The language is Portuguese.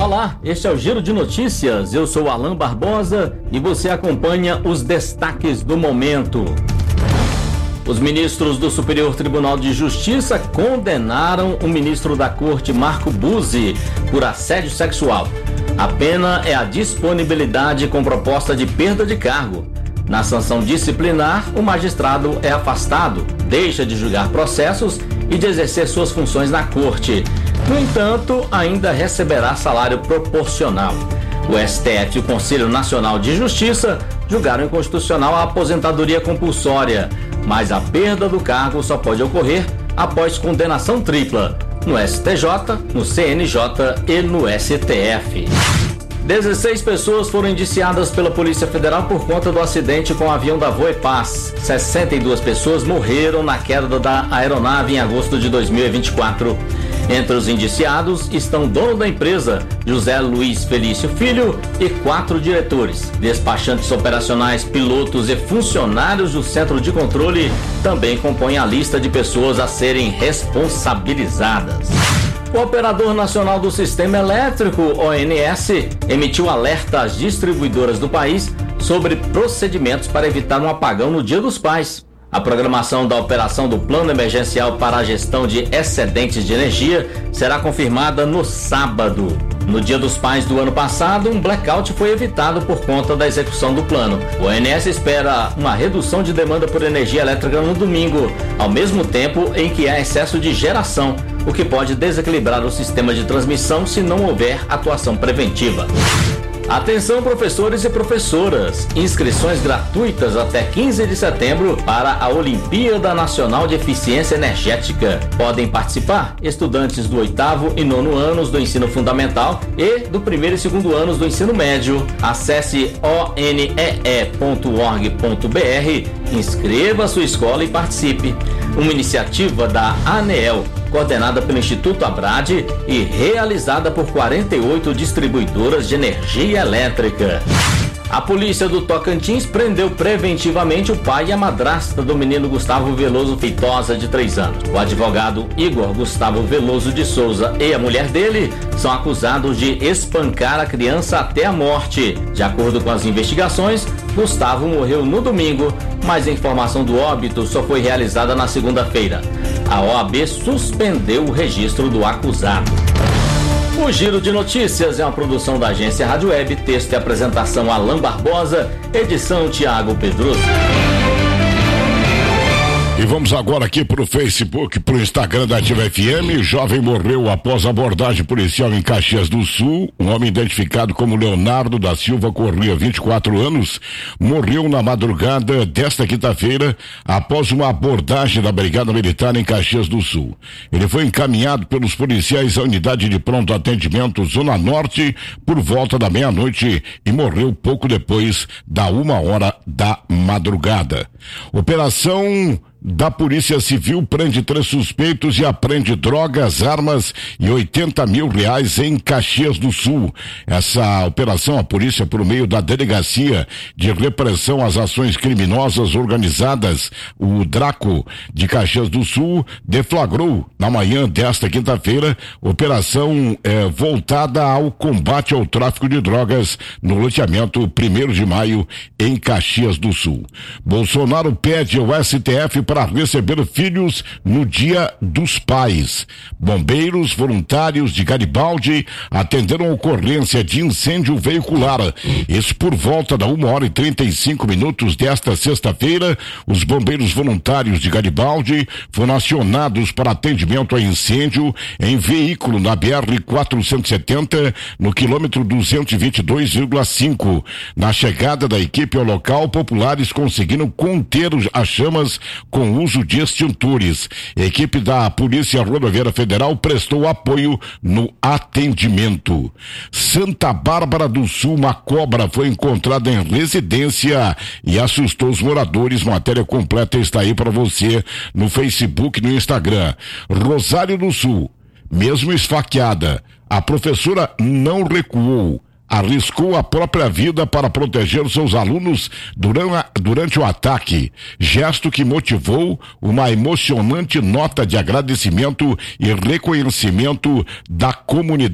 Olá, este é o Giro de Notícias. Eu sou Alan Barbosa e você acompanha os destaques do momento. Os ministros do Superior Tribunal de Justiça condenaram o ministro da Corte, Marco Buzzi, por assédio sexual. A pena é a disponibilidade com proposta de perda de cargo. Na sanção disciplinar, o magistrado é afastado, deixa de julgar processos e de exercer suas funções na Corte. No entanto, ainda receberá salário proporcional. O STF e o Conselho Nacional de Justiça julgaram inconstitucional a aposentadoria compulsória, mas a perda do cargo só pode ocorrer após condenação tripla, no STJ, no CNJ e no STF. 16 pessoas foram indiciadas pela Polícia Federal por conta do acidente com o avião da Voepaz. 62 pessoas morreram na queda da aeronave em agosto de 2024. Entre os indiciados estão o dono da empresa, José Luiz Felício Filho, e 4 diretores. Despachantes operacionais, pilotos e funcionários do centro de controle também compõem a lista de pessoas a serem responsabilizadas. O Operador Nacional do Sistema Elétrico, ONS, emitiu alerta às distribuidoras do país sobre procedimentos para evitar um apagão no Dia dos Pais. A programação da operação do Plano Emergencial para a Gestão de Excedentes de Energia será confirmada no sábado. No Dia dos Pais do ano passado, um blackout foi evitado por conta da execução do plano. O ONS espera uma redução de demanda por energia elétrica no domingo, ao mesmo tempo em que há excesso de geração, o que pode desequilibrar o sistema de transmissão se não houver atuação preventiva. Atenção, professores e professoras! Inscrições gratuitas até 15 de setembro para a Olimpíada Nacional de Eficiência Energética. Podem participar estudantes do 8º e 9º anos do ensino fundamental e do 1º e 2º anos do ensino médio. Acesse onee.org.br, inscreva a sua escola e participe. Uma iniciativa da ANEEL, coordenada pelo Instituto Abrade e realizada por 48 distribuidoras de energia elétrica. A polícia do Tocantins prendeu preventivamente o pai e a madrasta do menino Gustavo Veloso Feitosa, de 3 anos. O advogado Igor Gustavo Veloso de Souza e a mulher dele são acusados de espancar a criança até a morte. De acordo com as investigações, Gustavo morreu no domingo, mas a informação do óbito só foi realizada na segunda-feira. A OAB suspendeu o registro do acusado. O Giro de Notícias é uma produção da agência Rádio Web, texto e apresentação Alan Barbosa, edição Tiago Pedroso. E vamos agora aqui pro Facebook, pro Instagram da Ativa FM. Jovem morreu após abordagem policial em Caxias do Sul. Um homem identificado como Leonardo da Silva Corrêa, 24 anos, morreu na madrugada desta quinta-feira após uma abordagem da Brigada Militar em Caxias do Sul. Ele foi encaminhado pelos policiais à unidade de pronto atendimento Zona Norte por volta da meia-noite e morreu pouco depois da 1h da madrugada. Operação da Polícia Civil prende 3 suspeitos e apreende drogas, armas e R$80 mil em Caxias do Sul. Essa operação, a polícia, por meio da Delegacia de Repressão às Ações Criminosas Organizadas, o DRACO de Caxias do Sul, deflagrou na manhã desta quinta-feira operação voltada ao combate ao tráfico de drogas no loteamento 1º de Maio em Caxias do Sul. Bolsonaro pede ao STF para receber filhos no Dia dos Pais. Bombeiros voluntários de Garibaldi atenderam a ocorrência de incêndio veicular. Isso por volta da 1h35 desta sexta-feira. Os bombeiros voluntários de Garibaldi foram acionados para atendimento a incêndio em veículo na BR-470, no quilômetro 222,5. Na chegada da equipe ao local, populares conseguiram conter as chamas com uso de extintores. A equipe da Polícia Rodoviária Federal prestou apoio no atendimento. Santa Bárbara do Sul, uma cobra foi encontrada em residência e assustou os moradores. Matéria completa está aí para você no Facebook e no Instagram. Rosário do Sul, mesmo esfaqueada, a professora não recuou. Arriscou a própria vida para proteger seus alunos durante o ataque, gesto que motivou uma emocionante nota de agradecimento e reconhecimento da comunidade.